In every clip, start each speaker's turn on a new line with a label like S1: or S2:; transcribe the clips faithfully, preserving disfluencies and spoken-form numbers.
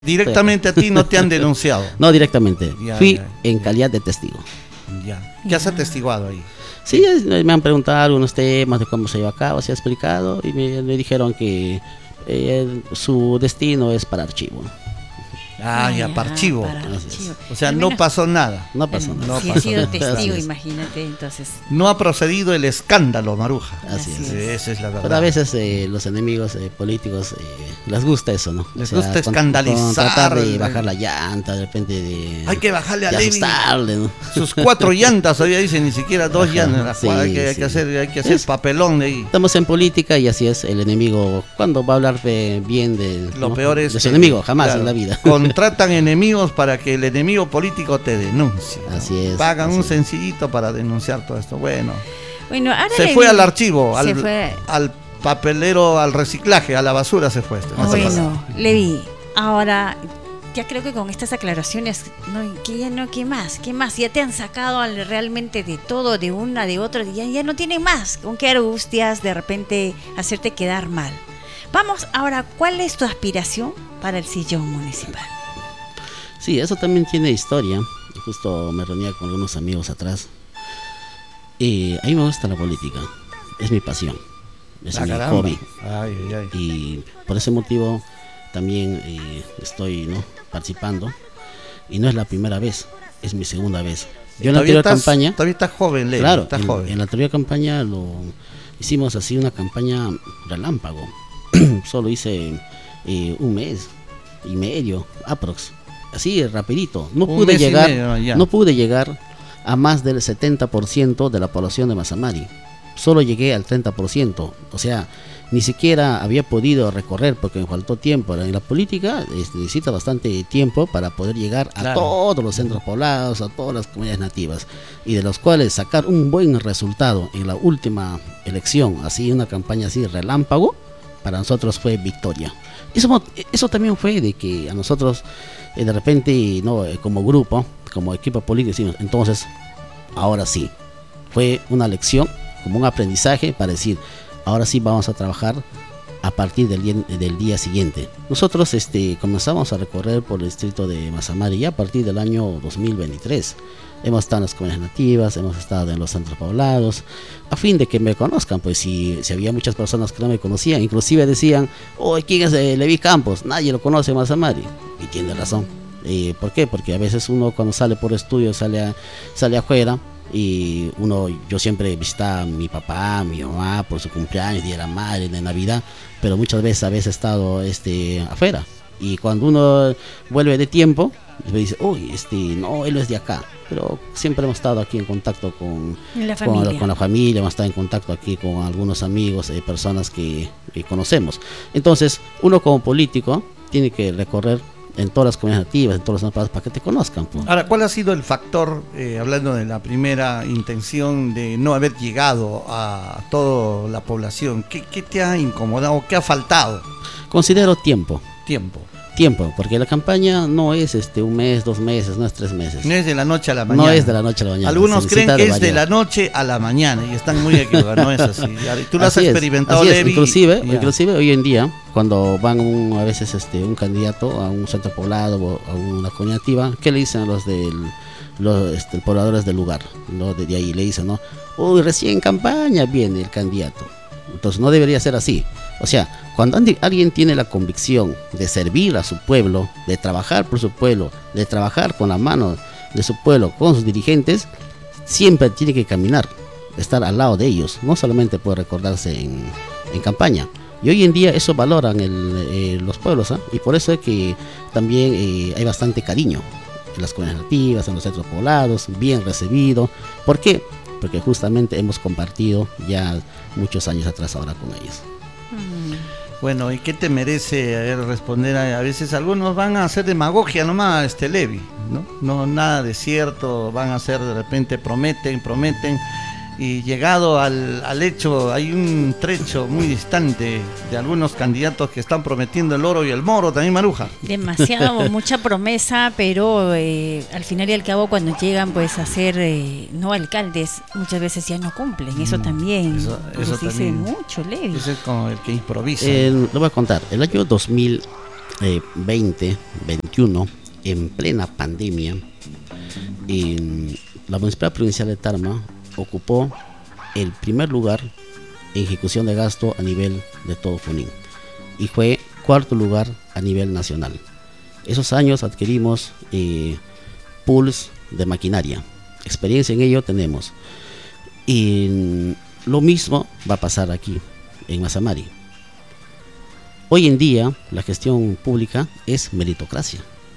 S1: Directamente a ti no te han denunciado.
S2: No, directamente.
S1: Ya,
S2: Fui
S1: ya,
S2: en
S1: ya.
S2: calidad de testigo.
S1: Ya. ¿Qué has atestiguado ahí?
S2: Sí, es- me han preguntado algunos temas de cómo se lleva a cabo, se ha explicado y me, me dijeron que eh, su destino es para archivo.
S1: Ah, ya, para archivo.
S3: para
S2: Así es.
S3: archivo.
S1: O sea,
S3: Al
S1: no
S3: menos,
S1: pasó nada.
S2: No pasó nada.
S1: No
S3: si ha
S1: pasó
S3: sido
S1: nada.
S3: testigo,
S2: Así es.
S3: imagínate, entonces.
S1: No ha procedido el escándalo, Maruja.
S2: Así
S3: Así
S2: es.
S3: es.
S1: Esa es la verdad.
S2: Pero a veces eh, los enemigos eh, políticos eh, les gusta eso, ¿no?
S1: Les gusta escandalizar.
S2: Con tratar de bajar la llanta, de repente de,
S1: Hay que bajarle a
S2: de
S1: Levi
S2: asustarle, ¿no?
S1: sus cuatro llantas, todavía dicen, ni siquiera dos
S2: Ajá,
S1: llantas.
S2: sí,
S1: hay, que, hay
S2: sí.
S1: que hacer, hay que hacer
S2: Es-
S1: papelón de ahí.
S2: Estamos en política y así es, el enemigo, ¿cuándo va a hablar de- bien de,
S1: Lo
S2: ¿no?
S1: peor es
S2: de su
S1: que,
S2: enemigo? Jamás
S1: claro,
S2: en la vida.
S1: contratan enemigos para que el enemigo político te denuncie, ¿no?
S2: Así es,
S1: Pagan
S2: así
S1: un
S2: es.
S1: sencillito para denunciar todo esto. Bueno,
S3: Bueno, ahora
S1: se
S3: le
S1: fue
S3: di-
S1: al archivo,
S3: se
S1: al,
S3: fue-
S1: al papelero, al reciclaje, a la basura se fue este.
S3: Bueno, Levi, ahora ya creo que con estas aclaraciones, no, que ya no, ¿qué más? ¿Qué más? Ya te han sacado al- realmente de todo, de una, de otra, ya, ya no tienen más. ¿Con qué angustias de repente hacerte quedar mal? Vamos ahora, ¿cuál es tu aspiración para el sillón municipal?
S2: Sí, eso también tiene historia. Justo me reunía con algunos amigos atrás. Y a mí me gusta la política. Es mi pasión. Es
S1: Ah,
S2: mi
S1: caramba.
S2: hobby.
S1: Ay, ay, ay.
S2: Y por ese motivo también eh, estoy, ¿no?, participando. Y no es la primera vez, es mi segunda vez. Yo en la
S1: Todavía
S2: anterior
S1: estás-
S2: campaña,
S1: Todavía estás joven, Levi,
S2: claro,
S1: estás
S2: en,
S1: joven.
S2: en la anterior campaña lo hicimos así, una campaña relámpago. Solo hice eh, un mes y medio, aprox. Así rapidito. No
S1: Un
S2: pude
S1: mes y
S2: llegar,
S1: medio, ya.
S2: no pude llegar a más del setenta por ciento de la población de Mazamari. Solo llegué al treinta por ciento. O sea, ni siquiera había podido recorrer porque me faltó tiempo. En la política este, necesita bastante tiempo para poder llegar a
S1: Claro.
S2: todos los centros poblados, a todas las comunidades nativas, y de los cuales sacar un buen resultado en la última elección, así una campaña así relámpago, para nosotros fue victoria. Eso, mo- eso también fue de que a nosotros eh, de repente, no, eh, como grupo, como equipo político, decimos, entonces, ahora sí, fue una lección, como un aprendizaje para decir, ahora sí vamos a trabajar a partir del día, del día siguiente. Nosotros este, comenzamos a recorrer por el distrito de Mazamari ya a partir del año dos mil veintitrés. Hemos estado en las comunidades nativas, hemos estado en los centros poblados, a fin de que me conozcan, pues si, si había muchas personas que no me conocían, inclusive decían, oh, ¿quién es eh, Levi Campos? Nadie lo conoce en Mazamari. Y tiene razón. Eh, ¿Por qué? Porque a veces uno cuando sale por estudio, sale, a, sale afuera, y uno, yo siempre visitaba a mi papá, a mi mamá por su cumpleaños, día de la madre, de Navidad, pero muchas veces había estado este, afuera. Y cuando uno vuelve de tiempo, me dice, uy, este, no, él es de acá. Pero siempre hemos estado aquí en contacto con
S3: La
S2: con,
S3: familia.
S2: con la familia, hemos estado en contacto aquí con algunos amigos, eh, personas que, que conocemos. Entonces, uno como político tiene que recorrer en todas las comunidades nativas, en todos los países, para que te conozcan, pues.
S1: Ahora, ¿cuál ha sido el factor, eh, hablando de la primera intención de no haber llegado a toda la población? ¿Qué, qué te ha incomodado? ¿Qué ha faltado?
S2: Considero tiempo.
S1: Tiempo.
S2: Tiempo, porque la campaña no es este un mes, dos meses, no es tres meses.
S1: No es de la noche a la mañana.
S2: No es de la noche a la mañana.
S1: Algunos
S2: se
S1: creen
S2: necesita
S1: que es de
S2: variar.
S1: la noche a la mañana y están muy equivocados, no es así. Tú lo has
S2: Así es,
S1: experimentado,
S2: así es.
S1: Levi.
S2: Inclusive,
S1: Ya.
S2: inclusive hoy en día, cuando van un, a veces este un candidato a un centro poblado o a una comunidad nativa, ¿qué le dicen a los del los este, pobladores del lugar? ¿No? De, de ahí le dicen, ¿no? Uy, recién en campaña viene el candidato. Entonces no debería ser así. O sea, cuando andi- alguien tiene la convicción de servir a su pueblo, de trabajar por su pueblo, de trabajar con la mano de su pueblo, con sus dirigentes, siempre tiene que caminar, estar al lado de ellos. No solamente puede recordarse en, en campaña. Y hoy en día eso valoran el, eh, los pueblos, ¿ah? Y por eso es que también eh, hay bastante cariño en las comunidades nativas, en los centros poblados, bien recibido. ¿Por qué? Porque justamente hemos compartido ya muchos años atrás ahora con ellos.
S3: Mm.
S1: Bueno, ¿y qué te merece a ver, responder? A, a veces algunos van a hacer demagogia nomás, este Levi, ¿no? No, nada de cierto, van a hacer de repente, prometen, prometen, y llegado al, al hecho, hay un trecho muy distante de algunos candidatos que están prometiendo el oro y el moro, también Maruja.
S3: Demasiado, mucha promesa, pero eh, al final y al cabo cuando llegan pues a ser eh, no alcaldes, muchas veces ya no cumplen, eso
S1: Mm,
S3: también
S1: eso- eso
S3: les dice
S1: también.
S3: mucho, Levi.
S1: Ese es como el que improvisa.
S2: Eh, lo voy a contar. El año dos mil eh, veinte veintiuno, en plena pandemia, en la Municipalidad Provincial de Tarma ocupó el primer lugar en ejecución de gasto a nivel de todo Junín y fue cuarto lugar a nivel nacional. Esos años adquirimos eh, pools de maquinaria, experiencia en ello tenemos, y lo mismo va a pasar aquí en Mazamari. Hoy en día la gestión pública es meritocracia.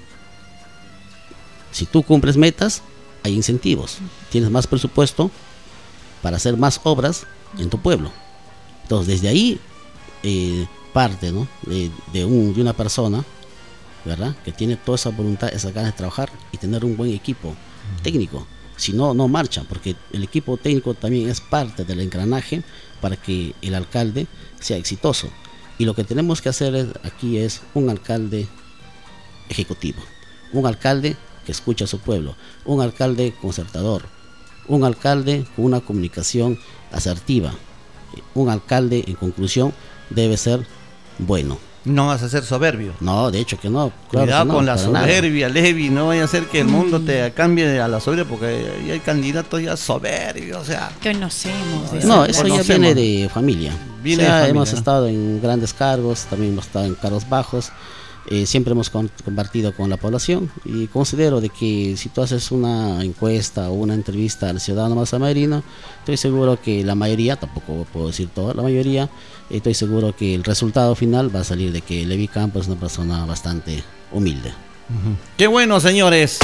S2: Si tú cumples metas, hay incentivos, tienes más presupuesto para hacer más obras en tu pueblo. Entonces desde ahí eh, parte, ¿no? de, de, un, de una persona, ¿verdad?, que tiene toda esa voluntad, esas ganas de trabajar y tener un buen equipo uh-huh. técnico. Si no, no marcha, porque el equipo técnico también es parte del engranaje para que el alcalde sea exitoso. Y lo que tenemos que hacer es, aquí es un alcalde ejecutivo, un alcalde que escucha a su pueblo, un alcalde concertador, un alcalde con una comunicación asertiva, un alcalde, en conclusión, debe ser bueno.
S1: No vas a ser soberbio.
S2: No, de hecho que no. Claro
S1: Cuidado
S2: que no,
S1: con la soberbia,
S2: nada.
S1: Levi, no vaya a ser que el mundo te cambie a la soberbia, porque ya hay candidatos ya soberbios, o sea.
S3: Conocemos. De
S2: no,
S3: eso,
S2: eso ya viene de familia.
S1: Viene
S2: o sea,
S1: de familia,
S2: hemos
S1: ¿no?
S2: estado en grandes cargos, también hemos estado en cargos bajos. Eh, siempre hemos con, compartido con la población y considero de que si tú haces una encuesta o una entrevista al ciudadano mazamarino, estoy seguro que la mayoría, tampoco puedo decir toda, la mayoría, estoy seguro que el resultado final va a salir de que Levi Campos es una persona bastante humilde.
S1: Uh-huh. ¡Qué bueno, señores!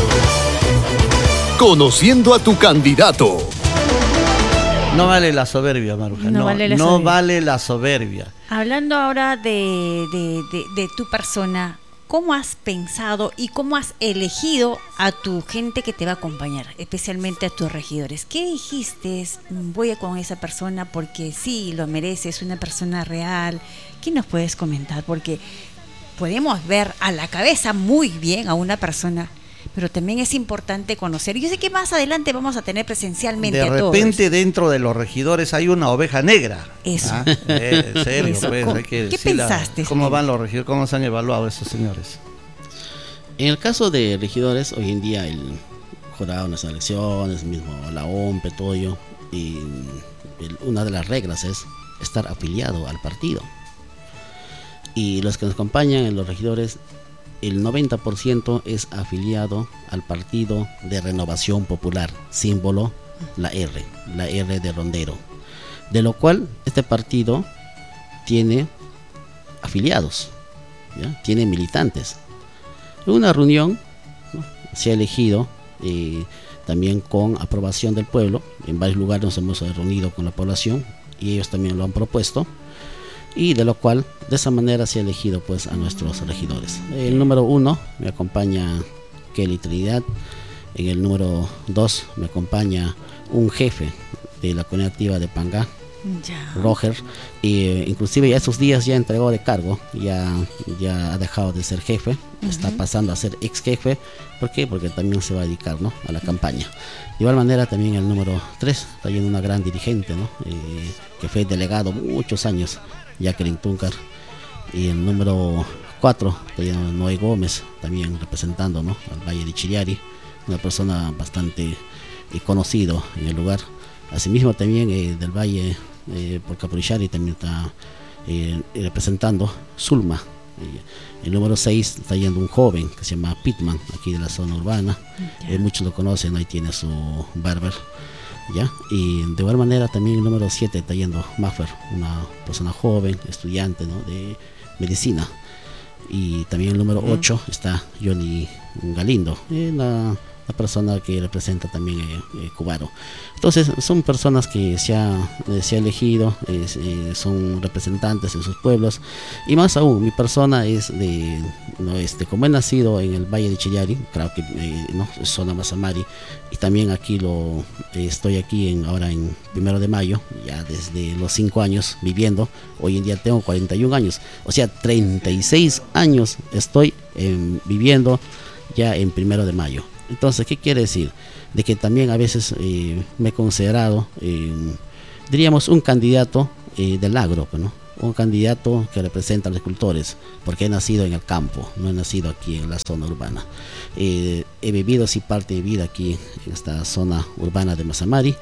S4: Conociendo a tu candidato.
S1: No vale la soberbia, Maruja. No, no, vale, la no soberbia. vale la soberbia.
S3: Hablando ahora de, de, de, de tu persona, ¿cómo has pensado y cómo has elegido a tu gente que te va a acompañar, especialmente a tus regidores? ¿Qué dijiste? Voy a con esa persona porque sí, lo merece, es una persona real. ¿Qué nos puedes comentar? Porque podemos ver a la cabeza muy bien a una persona, pero también es importante conocer. Yo sé que más adelante vamos a tener presencialmente
S1: de
S3: a todos.
S1: De repente dentro de los regidores hay una oveja negra.
S3: Eso.
S1: ¿Ah? Eh, en serio,
S3: Eso.
S1: pues, hay que
S3: ¿Qué pensaste?
S1: ¿Cómo van los regidores? ¿Cómo se han evaluado esos señores?
S2: En el caso de regidores, hoy en día el jurado en las elecciones, mismo la O M P, todo ello, y el, una de las reglas es estar afiliado al partido. Y los que nos acompañan en los regidores, el noventa por ciento es afiliado al Partido de Renovación Popular, símbolo la R, la R de Rondero, de lo cual este partido tiene afiliados, ¿ya? Tiene militantes. En una reunión, ¿no?, se ha elegido eh, también con aprobación del pueblo. En varios lugares nos hemos reunido con la población y ellos también lo han propuesto, y de lo cual de esa manera se ha elegido pues a nuestros regidores. El número uno me acompaña Kelly Trinidad, en el número dos me acompaña un jefe de la comunidad activa de Pangá, ya. Roger, y eh, inclusive ya estos días ya entregó de cargo, ya, ya ha dejado de ser jefe, uh-huh. está pasando a ser ex jefe. ¿Por qué? Porque también se va a dedicar, ¿no?, a la campaña. De igual manera también el número tres, también una gran dirigente, ¿no?, eh, que fue delegado muchos años, Jacqueline Tuncar. Y el número cuatro, Noé Gómez, también representando, ¿no?, al Valle de Chillari, una persona bastante eh, conocido en el lugar. Asimismo también eh, del Valle eh, por Capurishari también está eh, representando Zulma. Eh, el número seis está yendo un joven que se llama Pitman, aquí de la zona urbana. Yeah. Eh, muchos lo conocen, ahí tiene su barber. ¿Ya? Y de igual manera también el número siete está yendo Maffer, una persona joven, estudiante, ¿no?, de medicina. Y también el número ocho uh-huh. está Johnny Galindo, eh, una, una persona que representa también eh, eh, Cubaro. Entonces son personas que se ha, eh, se ha elegido, eh, eh, son representantes en sus pueblos. Y más aún, mi persona es de, no, este, como he nacido en el Valle de Chillari, creo que eh, no, es zona Mazamari, y también aquí lo eh, estoy aquí en, ahora en Primero de Mayo, ya desde los cinco años viviendo. Hoy en día tengo cuarenta y un años, o sea, treinta y seis años estoy eh, viviendo ya en Primero de Mayo. Entonces, ¿qué quiere decir? De que también a veces eh, me he considerado, eh, diríamos, un candidato eh, del agro, ¿no? un candidato que representa a los agricultores, porque he nacido en el campo, no he nacido aquí en la zona urbana. Eh, he vivido así parte de mi vida aquí en esta zona urbana de Mazamari,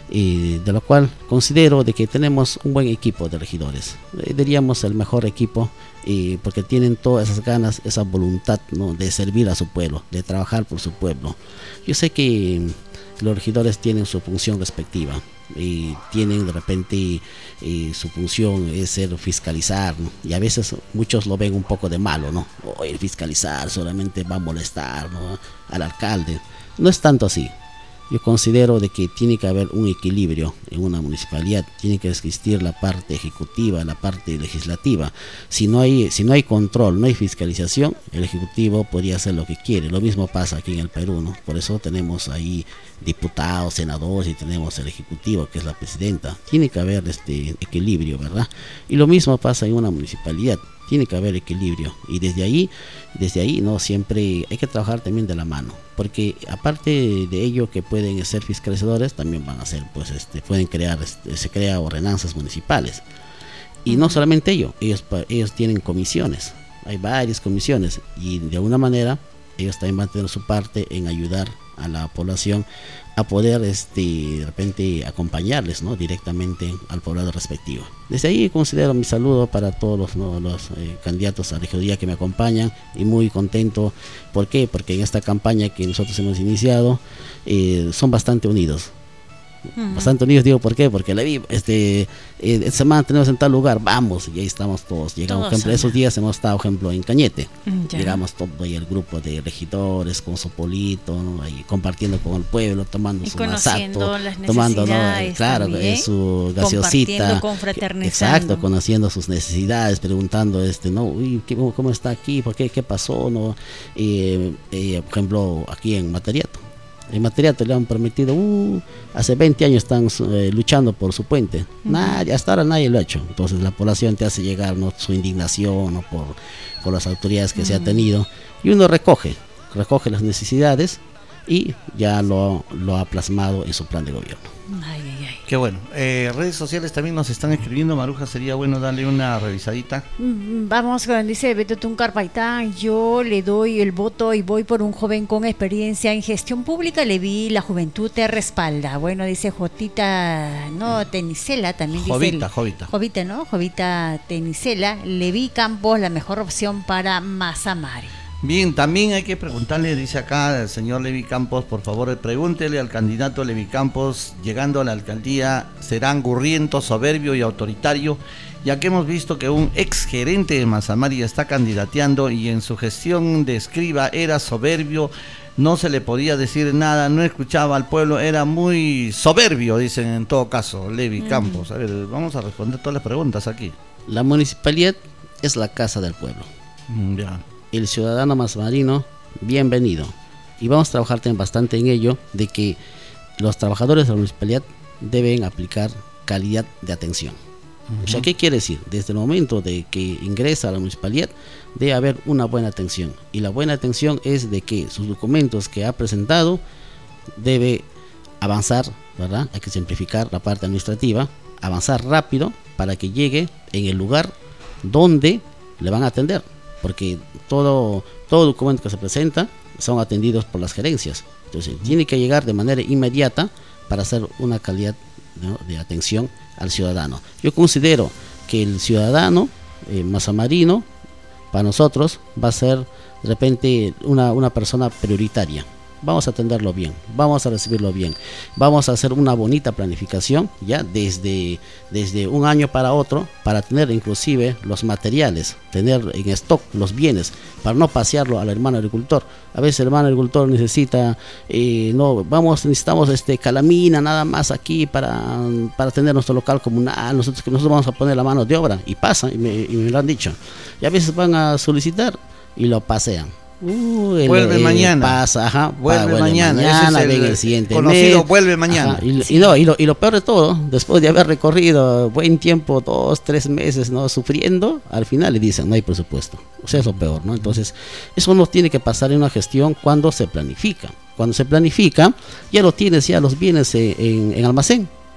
S2: eh, de lo cual considero de que tenemos un buen equipo de regidores, eh, diríamos el mejor equipo, eh, porque tienen todas esas ganas, esa voluntad, ¿no?, de servir a su pueblo, de trabajar por su pueblo. Yo sé que los regidores tienen su función respectiva, y tienen de repente eh, su función es ser fiscalizar, ¿no? Y a veces muchos lo ven un poco de malo, ¿no? O el fiscalizar solamente va a molestar, ¿no?, al alcalde. No es tanto así. Yo considero de que tiene que haber un equilibrio en una municipalidad, tiene que existir la parte ejecutiva, la parte legislativa. Si no hay, si no hay control, no hay fiscalización, el ejecutivo podría hacer lo que quiere. Lo mismo pasa aquí en el Perú, ¿no? Por eso tenemos ahí diputados, senadores y tenemos el ejecutivo, que es la presidenta. Tiene que haber este equilibrio, ¿verdad? Y lo mismo pasa en una municipalidad. Tiene que haber equilibrio, y desde ahí, desde ahí no siempre hay que trabajar también de la mano, porque aparte de ello que pueden ser fiscalizadores, también van a ser, pues, este, pueden crear, este, se crea ordenanzas municipales, y no solamente ello, ellos, ellos tienen comisiones, hay varias comisiones, y de alguna manera ellos también van a tener su parte en ayudar a la población a poder este, de repente acompañarles, ¿no?, directamente al poblado respectivo. Desde ahí considero mi saludo para todos los, ¿no?, los eh, candidatos a la regiduría que me acompañan, y muy contento. ¿Por qué? Porque en esta campaña que nosotros hemos iniciado eh, son bastante unidos. Uh-huh. Bastante unidos, digo, ¿por qué? Porque la vi, este, eh, esta semana tenemos en tal lugar, vamos, y ahí estamos todos. Llegamos, todos, por ejemplo, esos días hemos estado, por ejemplo, en Cañete. Ya. Llegamos todo ahí el grupo de regidores con Sopolito, ¿no?, ahí compartiendo con el pueblo, tomando y su masato, tomando, ¿no?, claro, eh, su gaseosita, exacto, conociendo sus necesidades, preguntando, este, no, uy, ¿cómo, cómo está aquí? ¿Por qué? ¿Qué pasó? ¿No? Eh, eh, por ejemplo, aquí en Matariato. En Matariato le han prometido, uh, hace veinte años están eh, luchando por su puente. Uh-huh. Nadie, hasta ahora nadie lo ha hecho. Entonces la población te hace llegar, ¿no?, su indignación, ¿no?, por, por las autoridades que uh-huh. se ha tenido. Y uno recoge, recoge las necesidades y ya lo, lo ha plasmado en su plan de gobierno.
S3: Ay, ay, ay.
S1: Qué bueno. Eh, redes sociales también nos están escribiendo, Maruja, sería bueno darle una revisadita.
S3: Vamos con, dice Beto Tuncar Paitán, yo le doy el voto y voy por un joven con experiencia en gestión pública, le vi la juventud te respalda. Bueno, dice Jotita, no, Tenicela también dice.
S1: Jovita,
S3: el,
S1: Jovita.
S3: Jovita, ¿no? Jovita Tenicela, le vi Campos la mejor opción para Mazamari.
S1: Bien, también hay que preguntarle, dice acá el señor Levi Campos, por favor, pregúntele al candidato Levi Campos, llegando a la alcaldía, ¿será angurriento, soberbio y autoritario? Ya que hemos visto que un ex gerente de Mazamari está candidateando y en su gestión de escriba era soberbio, no se le podía decir nada, no escuchaba al pueblo, era muy soberbio, dicen en todo caso, Levi mm. Campos. A ver, vamos a responder todas las preguntas aquí.
S2: La municipalidad es la casa del pueblo.
S1: Mm, ya.
S2: El ciudadano mazamarino, bienvenido. Y vamos a trabajar también bastante en ello, de que los trabajadores de la municipalidad deben aplicar calidad de atención. Uh-huh. O sea, ¿qué quiere decir? Desde el momento de que ingresa a la municipalidad, debe haber una buena atención. Y la buena atención es de que sus documentos que ha presentado debe avanzar, ¿verdad? Hay que simplificar la parte administrativa, avanzar rápido para que llegue en el lugar donde le van a atender. Porque todo, todo documento que se presenta son atendidos por las gerencias. Entonces, uh-huh. tiene que llegar de manera inmediata para hacer una calidad, ¿no?, de atención al ciudadano. Yo considero que el ciudadano eh, mazamarino, para nosotros, va a ser de repente una, una persona prioritaria. Vamos a atenderlo bien, vamos a recibirlo bien, vamos a hacer una bonita planificación ya desde, desde un año para otro, para tener inclusive los materiales, tener en stock los bienes, para no pasearlo al hermano agricultor. A veces el hermano agricultor necesita, eh, no, vamos, necesitamos este calamina nada más aquí para, para tener nuestro local comunal, nosotros que nosotros vamos a poner la mano de obra, y pasa, y me, y me lo han dicho. Y a veces van a solicitar y lo pasean. Uh, el,
S1: vuelve
S2: el,
S1: mañana
S2: pasa, ajá,
S1: vuelve, vuelve mañana,
S2: mañana
S1: ese es el,
S2: el siguiente
S1: conocido
S2: mes,
S1: vuelve mañana,
S2: ajá, y,
S3: sí.
S2: y, no, y, lo, y lo peor de todo, después de haber recorrido buen tiempo, dos, tres meses, no sufriendo, al final le dicen no hay presupuesto. O sea, es lo peor, ¿no? Entonces, eso no tiene que pasar en una gestión cuando se planifica. Cuando se planifica, ya lo tienes, ya los bienes en, en, en almacén.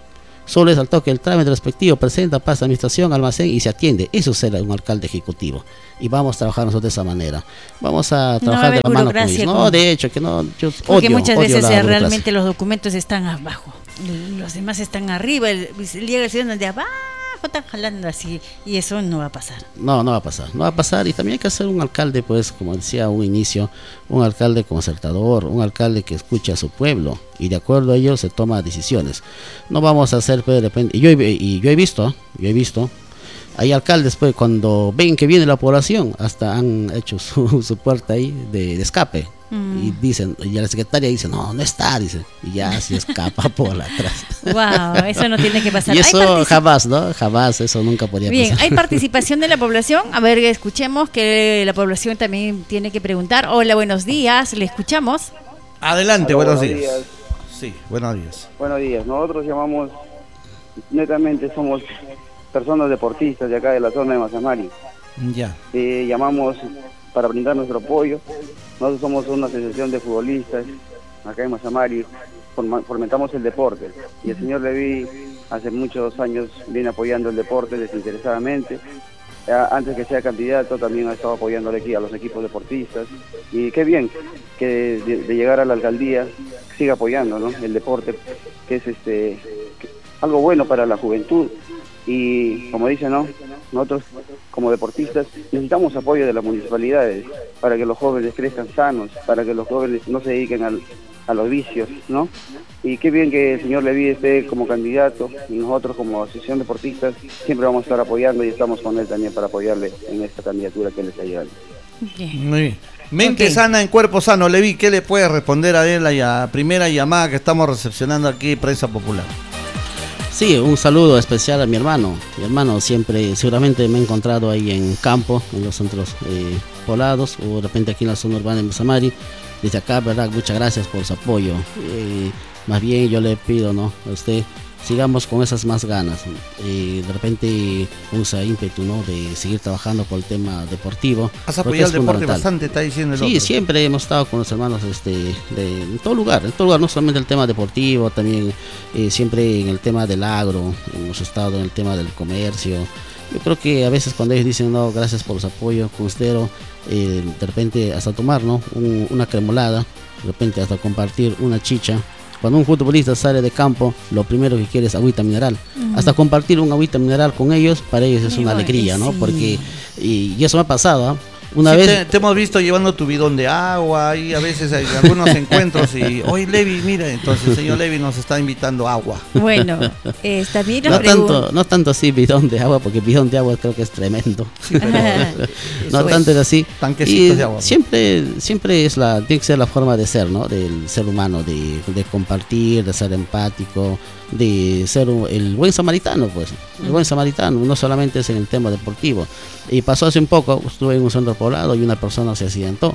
S2: Solo es al toque el trámite respectivo, presenta, pasa a administración, almacén y se atiende. Eso será un alcalde ejecutivo. Y vamos a trabajar nosotros de esa manera. Vamos a trabajar
S3: no
S2: de la mano con ellos.
S3: con...
S2: No, de hecho, que no, yo
S3: Porque
S2: odio,
S3: muchas
S2: odio
S3: veces
S2: la
S3: eh, realmente
S2: burocracia.
S3: los documentos están abajo, los demás están arriba, el, llega el ciudadano de abajo, están jalando así, y eso no va a pasar.
S2: No, no va a pasar, no va a pasar. Y también hay que hacer un alcalde, pues, como decía a un inicio, un alcalde concertador, un alcalde que escuche a su pueblo y de acuerdo a ello se toma decisiones. No vamos a hacer, pues, de repente, y yo, he- y yo he visto, yo he visto, hay alcaldes, pues, cuando ven que viene la población, hasta han hecho su, su puerta ahí de, de escape.
S3: Mm.
S2: Y dicen, y la secretaria dice, no, no está, dice, y ya se escapa por atrás.
S3: Wow, eso no tiene que pasar.
S2: Y
S3: Hay
S2: eso
S3: partici-
S2: jamás, ¿no? Jamás, eso nunca podría
S3: Bien,
S2: pasar.
S3: hay participación de la población. A ver, escuchemos que la población también tiene que preguntar. Hola, buenos días, le escuchamos.
S1: Adelante,
S5: Aló,
S1: buenos,
S5: buenos
S1: días.
S5: días.
S1: Sí, buenos días.
S5: Buenos días. Nosotros llamamos, netamente somos personas deportistas de acá de la zona de Mazamari.
S1: Ya.
S5: Eh, llamamos para brindar nuestro apoyo. Nosotros somos una asociación de futbolistas acá en Mazamari. Forma- fomentamos el deporte. Y el señor Leví hace muchos años viene apoyando el deporte desinteresadamente. Ya, antes que sea candidato también ha estado apoyándole aquí a los equipos deportistas. Y qué bien que de, de llegar a la alcaldía siga apoyando, ¿no?, el deporte, que es este que- algo bueno para la juventud. Y como dice, ¿no?, nosotros como deportistas necesitamos apoyo de las municipalidades para que los jóvenes crezcan sanos, para que los jóvenes no se dediquen al, a los vicios, ¿no? Y qué bien que el señor Leví esté como candidato y nosotros como asociación de deportistas siempre vamos a estar apoyando y estamos con él también para apoyarle en esta candidatura que él está llegando.
S3: Bien.
S1: Muy bien. Mente
S3: Ok.
S1: sana en cuerpo sano. Levi, ¿qué le puede responder a él a la primera llamada que estamos recepcionando aquí, Prensa Popular?
S2: Sí, un saludo especial a mi hermano. Mi hermano siempre, seguramente me he encontrado ahí en campo, en los centros eh, poblados, o de repente aquí en la zona urbana de Mazamari. Desde acá, ¿verdad? Muchas gracias por su apoyo. Eh, más bien yo le pido, ¿no?, a usted, sigamos con esas más ganas. Eh, de repente usa ímpetu, ¿no?, de seguir trabajando por el tema deportivo.
S1: Has
S2: porque
S1: apoyado
S2: es
S1: el deporte
S2: fundamental.
S1: bastante, está diciendo el
S2: Sí,
S1: otro.
S2: siempre hemos estado con los hermanos este, de, en todo lugar, en todo lugar, no solamente el tema deportivo, también eh, siempre en el tema del agro, hemos estado en el tema del comercio. Yo creo que a veces cuando ellos dicen, no, gracias por su apoyo, considero eh, de repente hasta tomar, ¿no?, un- una cremolada, de repente hasta compartir una chicha. Cuando un futbolista sale de campo, lo primero que quiere es agüita mineral. Hasta compartir un agüita mineral con ellos, para ellos es
S3: Qué
S2: una
S3: bueno,
S2: alegría, ¿no?
S3: sí.
S2: Porque, y, y eso me ha pasado, ¿ah? Una
S1: Sí,
S2: vez...
S1: te, te hemos visto llevando tu bidón de agua y a veces hay algunos encuentros y, oye Levi, mira, entonces el señor Levi nos está invitando agua.
S3: Bueno, eh, está bien la
S2: No
S3: pregunta.
S2: tanto, no tanto así bidón de agua, porque bidón de agua creo que es tremendo.
S1: Sí, pero
S2: No
S1: eso
S2: tanto
S1: es
S2: es así.
S1: tanquecitos
S2: Y
S1: de agua.
S2: siempre, siempre es la, tiene que ser la forma de ser, ¿no?, del ser humano, de, de compartir, de ser empático, de ser un- el buen samaritano, pues. El buen samaritano, no solamente es en el tema deportivo. Y pasó hace un poco, estuve en un centro poblado y una persona se accidentó.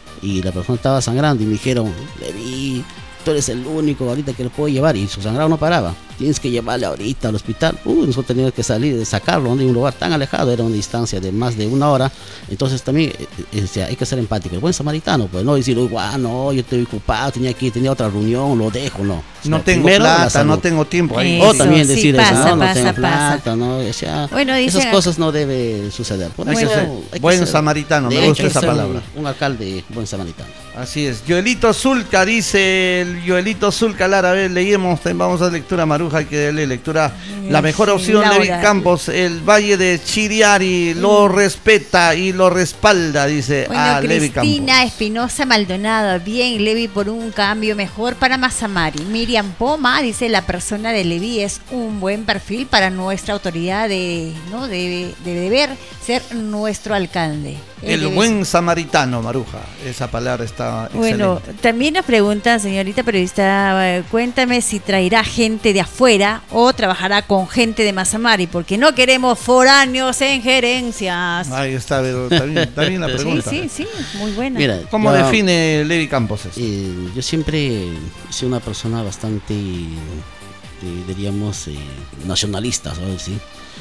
S2: Y la persona estaba sangrando y me dijeron, Levi, tú eres el único ahorita que lo puedo llevar. Y su sangrado no paraba. Tienes que llevarle ahorita al hospital. Uy, nosotros teníamos que salir, sacarlo de un lugar tan alejado, era una distancia de más de una hora. Entonces también eh, eh, o sea, hay que ser empático. El buen samaritano, pues no decir, uy, guau, no, yo estoy ocupado, tenía que tenía otra reunión, lo dejo, no. O
S1: No
S2: sea,
S1: tengo
S2: primero, la
S1: plata,
S2: salud.
S1: no tengo tiempo. Ahí,
S3: Eso,
S2: O también
S3: sí,
S2: decir
S3: pasa,
S2: eso, no, no
S3: pasa,
S2: tengo
S3: pasa.
S2: plata, no, o sea,
S3: Bueno, dicen-
S2: esas cosas no deben suceder. Por
S1: Hay que
S2: eso
S1: ser
S2: hay que
S1: buen
S2: ser-
S1: samaritano, me
S2: de hecho,
S1: gusta
S2: hay que
S1: esa
S2: ser un-
S1: palabra.
S2: Un, alcalde buen samaritano.
S1: Así es. Joelito Zulca, dice el Joelito Zulca Lara. A ver, leímos, vamos a lectura Maruja, hay que darle lectura. La mejor
S3: Sí,
S1: opción,
S3: Laura.
S1: Levi Campos, el Valle de Chiriari, lo respeta y lo respalda, dice
S3: Bueno,
S1: a Levi
S3: Cristina
S1: Campos.
S3: Espinosa Maldonado, bien, Levi por un cambio mejor para Mazamari. Miriam Poma dice, la persona de Levi es un buen perfil para nuestra autoridad de, ¿no? de, de deber ser nuestro alcalde. Él
S1: El
S3: debe
S1: buen samaritano, Maruja. Esa palabra está
S3: Bueno,
S1: excelente.
S3: también nos pregunta, señorita periodista, eh, cuéntame si traerá gente de afuera o trabajará con gente de Mazamari, porque no queremos foráneos en gerencias.
S1: Ahí está, pero también, también la
S3: Sí,
S1: pregunta.
S3: sí, sí, muy buena.
S2: Mira,
S1: ¿Cómo
S2: yo-
S1: define Levi Campos eso?
S2: Eh, yo siempre he sido una persona bastante, eh, diríamos, eh, nacionalista, ¿sabes? ¿Sí?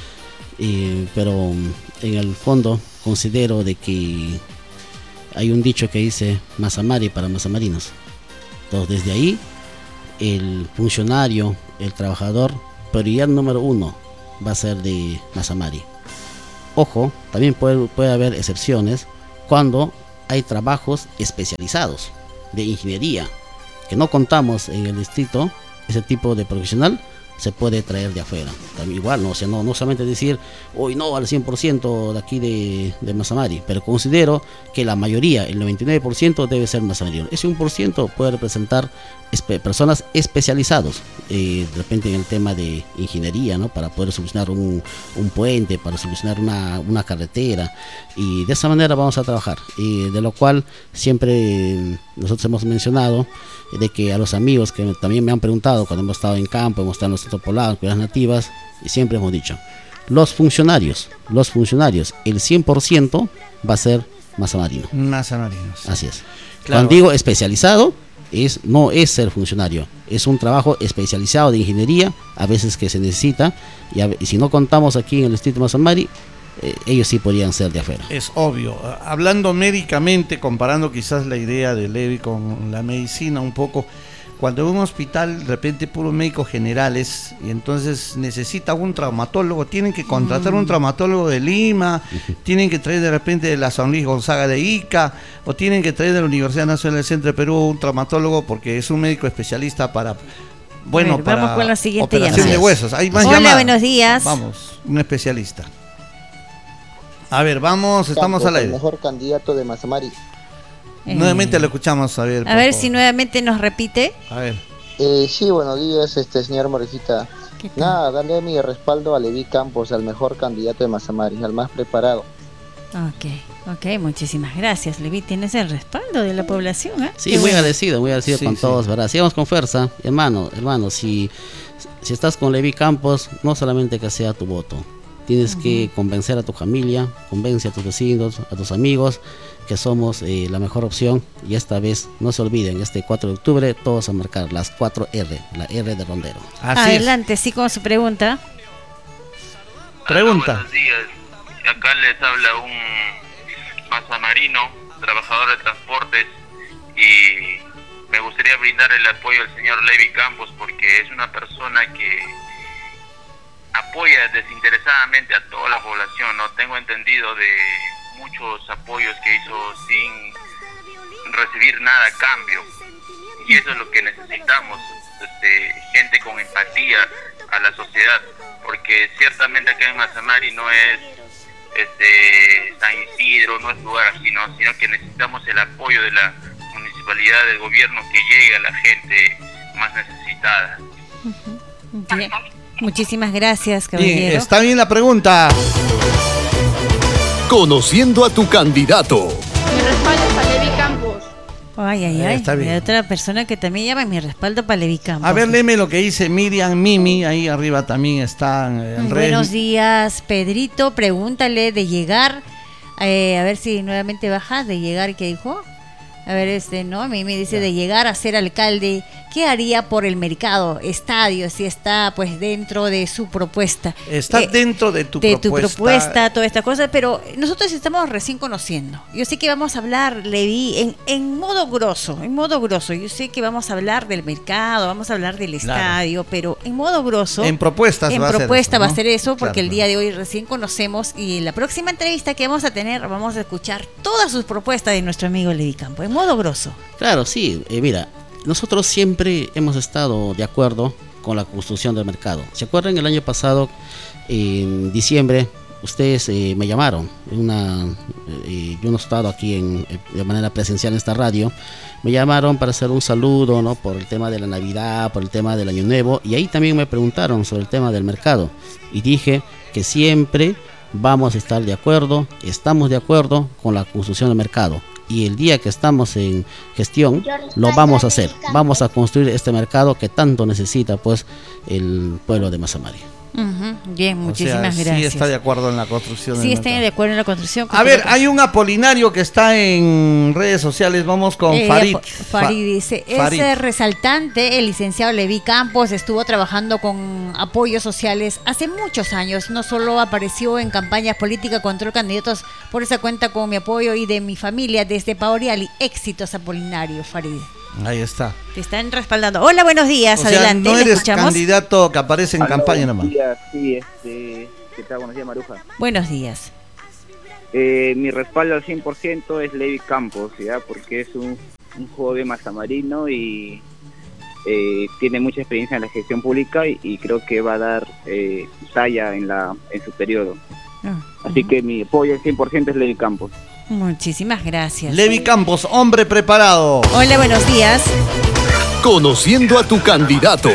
S2: Eh, pero mm, en el fondo considero de que hay un dicho que dice Mazamari para mazamarinos. Entonces desde ahí el funcionario, el trabajador prioridad número uno va a ser de Mazamari. Ojo, también puede, puede haber excepciones cuando hay trabajos especializados de ingeniería que no contamos en el distrito. Ese tipo de profesional se puede traer de afuera. También igual, no, o sea, no, no solamente decir, hoy no al cien por ciento de aquí de, de Mazamari, pero considero que la mayoría, el noventa y nueve por ciento debe ser mazamarino. Ese uno por ciento puede representar espe personas especializados, eh, de repente en el tema de ingeniería, ¿no? Para poder solucionar un, un puente, para solucionar una, una carretera, y de esa manera vamos a trabajar, y de lo cual siempre eh, nosotros hemos mencionado de que a los amigos que también me han preguntado cuando hemos estado en campo, hemos estado en los centros poblados, con las nativas, y siempre hemos dicho, los funcionarios, los funcionarios, el cien por ciento va a ser mazamarino.
S1: Mazamarinos.
S2: Así es.
S1: Claro.
S2: Cuando digo especializado, es, no es ser funcionario, es un trabajo especializado de ingeniería, a veces que se necesita, y, a, y si no contamos aquí en el distrito de Mazamari, eh, ellos sí podrían ser de afuera.
S1: Es obvio. Hablando médicamente, comparando quizás la idea de Levi con la medicina un poco, cuando en un hospital de repente puros médicos generales y entonces necesita un traumatólogo, tienen que contratar mm. un traumatólogo de Lima, tienen que traer de repente de la San Luis Gonzaga de Ica, o tienen que traer de la Universidad Nacional del Centro de Perú un traumatólogo porque es un médico especialista para, bueno,
S3: ver,
S1: para
S3: vamos con la siguiente
S1: operación
S3: llamada.
S1: de huesos. Hay más
S3: Hola,
S1: llamadas.
S3: buenos días.
S1: Vamos, un especialista. A ver, vamos, estamos
S6: Campos,
S1: al aire.
S6: El mejor candidato de Mazamari.
S3: Eh,
S1: Nuevamente lo escuchamos, a ver.
S3: A ver si nuevamente nos repite.
S1: A ver.
S6: Eh, sí, buenos días, este señor Morecita.
S3: ¿Qué tal?
S6: Nada, darle mi respaldo a Levi Campos, al mejor candidato de Mazamari, al más preparado.
S3: Ok, ok, muchísimas gracias, Levi. Tienes el respaldo de la población, ¿eh?
S2: Sí,
S3: Qué
S2: muy
S3: bueno.
S2: agradecido, muy agradecido
S1: Sí,
S2: con
S1: sí.
S2: todos, ¿verdad? Sigamos con fuerza, hermano, hermano, si, si estás con Levi Campos, no solamente que sea tu voto, tienes uh-huh. que convencer a tu familia, convence a tus vecinos, a tus amigos, que somos eh, la mejor opción, y esta vez no se olviden, este cuatro de octubre todos a marcar las cuatro R, la R de Rondero.
S1: Así
S3: Adelante, sí, con su pregunta.
S1: Pregunta.
S7: Hola, buenos días. Acá les habla un mazamarino, trabajador de transportes, y me gustaría brindar el apoyo al señor Levi Campos porque es una persona que apoya desinteresadamente a toda la población, ¿no? Tengo entendido de muchos apoyos que hizo sin recibir nada a cambio, y eso es lo que necesitamos, este, gente con empatía a la sociedad, porque ciertamente acá en Mazamari no es este San Isidro, no es lugar así, ¿no? Sino que necesitamos el apoyo de la municipalidad, del gobierno, que llegue a la gente más necesitada.
S3: Uh-huh. Bien. Muchísimas gracias,
S1: Bien,
S3: caballero.
S1: está bien la pregunta.
S4: Conociendo a tu candidato.
S8: Mi respaldo es para Levi Campos.
S3: Ay, ay,
S1: Eh,
S3: ay.
S1: está bien.
S3: Hay otra persona que también llama mi respaldo para Levi Campos.
S1: A ver, léeme lo que dice Miriam Mimi, ahí arriba también están en red.
S3: Buenos días, Pedrito. Pregúntale de llegar. Eh, a ver si nuevamente baja. De llegar, ¿qué dijo? A ver, este, ¿no? A mí me dice de llegar a ser alcalde. ¿Qué haría por el mercado, estadio, si está pues dentro de su propuesta?
S1: Está
S3: Eh,
S1: dentro de tu
S3: de
S1: propuesta.
S3: tu propuesta, toda esta cosa, pero nosotros estamos recién conociendo. Yo sé que vamos a hablar, Levi, en, en modo grosso, en modo grosso. Yo sé que vamos a hablar del mercado, vamos a hablar del
S1: Claro.
S3: estadio, pero en modo grosso.
S1: En propuestas
S3: En
S1: va a ser
S3: propuesta
S1: eso,
S3: va a
S1: ¿no?
S3: ser eso, porque
S1: Claro.
S3: el día de hoy recién conocemos, y en la próxima entrevista que vamos a tener vamos a escuchar todas sus propuestas de nuestro amigo Levi Campos, en modo grosso.
S2: Claro, sí, eh, mira, nosotros siempre hemos estado de acuerdo con la construcción del mercado. ¿Se acuerdan el año pasado, en diciembre, ustedes eh, me llamaron? Una, eh, yo no he estado aquí en, de manera presencial en esta radio. Me llamaron para hacer un saludo, ¿no? Por el tema de la Navidad, por el tema del Año Nuevo, y ahí también me preguntaron sobre el tema del mercado. Y dije que siempre vamos a estar de acuerdo, estamos de acuerdo con la construcción del mercado. Y el día que estamos en gestión lo vamos a hacer, vamos a construir este mercado que tanto necesita pues el pueblo de Mazamari.
S3: Ujú, bien,
S1: O
S3: muchísimas
S1: sea,
S3: gracias.
S1: sí está de acuerdo en la construcción.
S3: Sí
S1: del
S3: está
S1: mercado.
S3: de acuerdo en la construcción.
S1: A ver, hay un Apolinario que está en redes sociales. Vamos con
S3: Eh,
S1: Farid.
S3: Apo- Farid dice,
S1: Farid.
S3: ese resaltante, el licenciado Levi Campos, estuvo trabajando con apoyos sociales hace muchos años. No solo apareció en campañas políticas contra candidatos, por esa cuenta con mi apoyo y de mi familia desde Paoriali. Éxitos, Apolinario, Farid.
S1: Ahí está.
S3: Te están respaldando. Hola, buenos días,
S1: O sea,
S3: adelante,
S1: no
S3: ¿le
S1: eres
S3: escuchamos?
S1: candidato que aparece en
S5: Aló,
S1: campaña
S5: buenos
S1: nomás.
S5: días, sí, este, ¿qué tal? Buenos días, Maruja.
S3: Buenos días.
S5: Eh, mi respaldo al cien por ciento es Levi Campos, ¿ya? Porque es un, un joven mazamarino y eh, tiene mucha experiencia en la gestión pública y, y creo que va a dar eh, talla en la en su periodo.
S3: Ah,
S5: Así
S3: ujú.
S5: que mi apoyo al cien por ciento es Levi Campos.
S3: Muchísimas gracias.
S1: Levi Campos, hombre preparado.
S3: Hola, buenos días.
S4: Conociendo a tu candidato.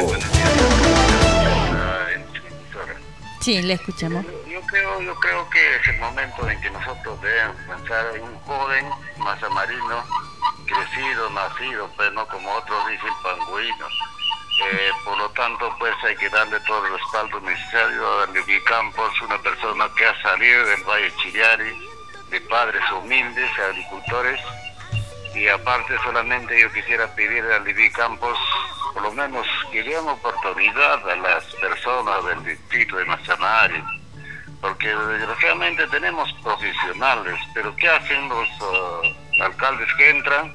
S3: Sí, le escuchamos.
S7: Yo creo, yo creo que es el momento en que nosotros debemos pensar en un joven mazamarino, crecido, nacido, pues no como otros dicen pangüinos. Eh, por lo tanto, pues hay que darle todo el respaldo necesario a Levi Campos, una persona que ha salido del Valle Chiriari, de padres humildes, agricultores, y aparte solamente yo quisiera pedir a Levi Campos, por lo menos que den oportunidad a las personas del distrito de Mazamari, porque desgraciadamente tenemos profesionales, pero ¿qué hacen los uh, alcaldes que entran?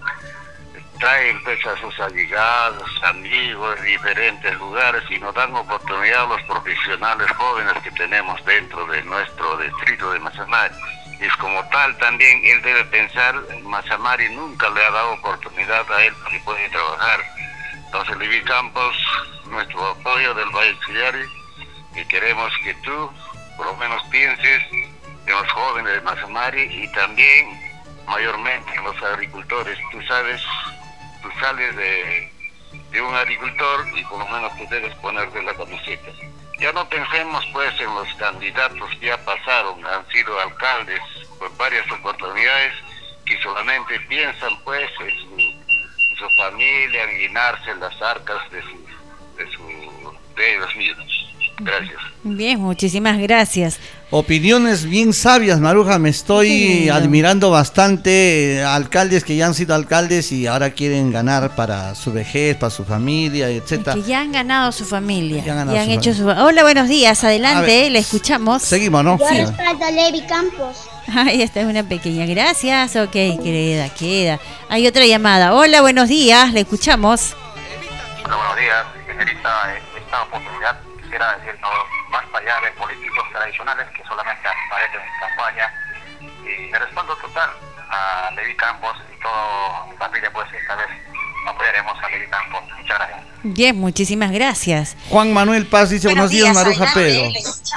S7: Traen pues a sus allegados, amigos de diferentes lugares y nos dan oportunidad a los profesionales jóvenes que tenemos dentro de nuestro distrito de Mazamari. Y es como tal también él debe pensar, Mazamari nunca le ha dado oportunidad a él para que pueda trabajar. Entonces, Levi Campos, nuestro apoyo del Valle Chiriari, y queremos que tú por lo menos pienses en los jóvenes de Mazamari y también mayormente en los agricultores. Tú sabes, tú sales de, de un agricultor y por lo menos tú debes ponerte la camiseta. Ya no pensemos pues en los candidatos que ya pasaron, han sido alcaldes por varias oportunidades que solamente piensan pues en su, en su familia, en llenarse las arcas de, su, de, su, de ellos mismos. Gracias.
S3: Bien, muchísimas gracias.
S1: Opiniones bien sabias, Maruja. Me estoy
S3: Sí, no.
S1: admirando bastante. eh, Alcaldes que ya han sido alcaldes y ahora quieren ganar para su vejez, para su familia, etcétera.
S3: Que ya han ganado su familia.
S1: Ya han ganado
S3: Ya han
S1: su
S3: hecho su... Hola, buenos días.
S1: A
S3: Adelante,
S1: ver,
S3: le escuchamos.
S1: Seguimos, ¿no?
S9: Yo
S1: Sí.
S9: respaldo a Levi Campos.
S3: Ahí está una pequeña. Gracias. Ok, queda, queda. Hay otra llamada. Hola, buenos días. Le escuchamos.
S7: Hola, buenos días, señorita. En esta oportunidad quisiera decir, no, más para allá de políticos tradicionales que solamente aparecen en campaña. Y me respondo total a Levi Campos y toda mi familia, pues esta vez apoyaremos a Levi Campos. Muchas gracias.
S3: Bien, muchísimas gracias.
S1: Juan Manuel Paz dice buenos, días, Maruja Pedro.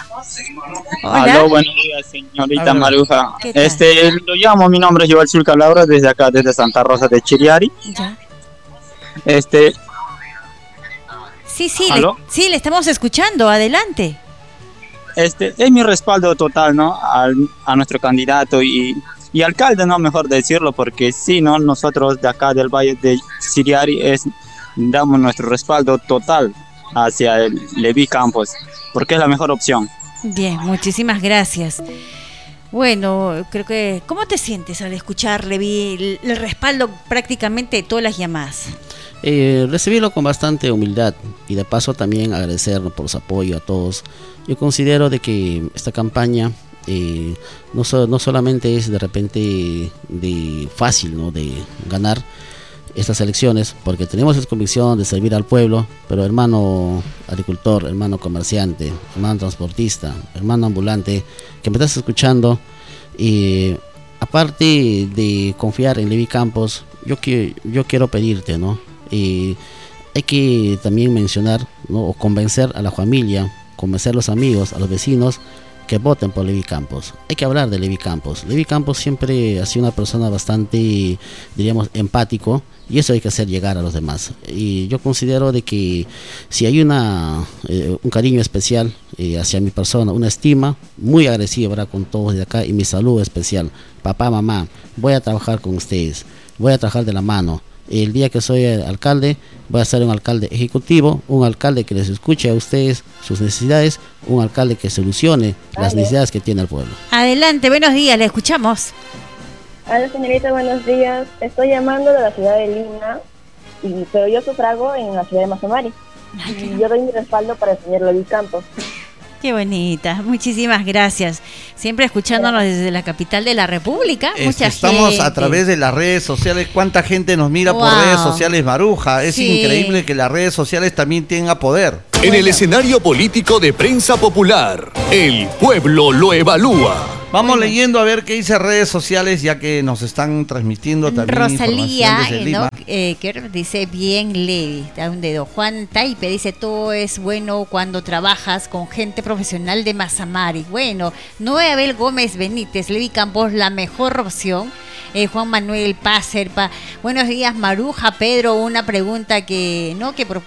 S3: Hola.
S10: Aló, buenos días, señorita
S1: Aló.
S10: Maruja.
S3: ¿Qué tal?
S10: Este, lo llamo, mi nombre es Joel Zulca Laura, desde acá, desde Santa Rosa de Chiriari.
S3: Ya.
S10: Este,
S3: Sí, sí, le,
S10: ¿Aló?
S3: sí, le estamos escuchando. Adelante.
S10: este, es mi respaldo total, ¿no? Al, a nuestro candidato y, y alcalde, ¿no? Mejor decirlo, porque sí, ¿no? Nosotros de acá del Valle de Chiriari es, damos nuestro respaldo total hacia el Levi Campos, porque es la mejor opción.
S3: Bien, muchísimas gracias. Bueno, creo que... ¿Cómo te sientes al escuchar, Levi, el, el respaldo prácticamente de todas las llamadas?
S2: Eh, recibirlo con bastante humildad y de paso también agradecer por su apoyo a todos. Yo considero de que esta campaña eh, no, so- no solamente es de repente de fácil, ¿no?, de ganar estas elecciones, porque tenemos esa convicción de servir al pueblo, pero hermano agricultor, hermano comerciante, hermano transportista, hermano ambulante, que me estás escuchando, eh, aparte de confiar en Levi Campos, yo, que, yo quiero pedirte, ¿no? Eh, hay que también mencionar, ¿no?, o convencer a la familia, convencer a los amigos, a los vecinos que voten por Levi Campos. Hay que hablar de Levi Campos. Levi Campos siempre ha sido una persona bastante, diríamos, empático, y eso hay que hacer llegar a los demás. Y yo considero de que si hay una eh, un cariño especial eh, hacia mi persona, una estima muy agresiva, ¿verdad?, con todos de acá, y mi salud especial. Papá, mamá, voy a trabajar con ustedes, voy a trabajar de la mano. El día que soy alcalde, voy a ser un alcalde ejecutivo, un alcalde que les escuche a ustedes sus necesidades, un alcalde que solucione las necesidades que tiene el pueblo.
S3: Adelante, buenos días, le escuchamos.
S11: Hola señorita, buenos días. Estoy llamando de la ciudad de Lima, y, pero yo sufrago en la ciudad de Mazamari. Y yo doy mi respaldo para el señor Levi Campos.
S3: Qué bonita, muchísimas gracias. Siempre escuchándonos desde la capital de la República.
S1: Es
S3: mucha
S1: que estamos
S3: gente.
S1: a través de las redes sociales. ¿Cuánta gente nos mira
S3: Wow.
S1: por redes sociales, Maruja? Es
S3: Sí.
S1: increíble que las redes sociales también tengan poder.
S4: En el escenario político de Prensa Popular, el pueblo lo evalúa.
S1: Vamos
S3: Bueno.
S1: leyendo a ver qué dice redes sociales, ya que nos están transmitiendo también
S3: Rosalía,
S1: información desde
S3: eh,
S1: Lima.
S3: ¿no? Eh, que dice bien Levi, da un dedo. Juan Taipe dice, todo es bueno cuando trabajas con gente profesional de Mazamari. Bueno, Noé Abel Gómez Benítez, Levi Campos, la mejor opción. Eh, Juan Manuel Pazerpa, buenos días Maruja, Pedro, una pregunta que no que, pro-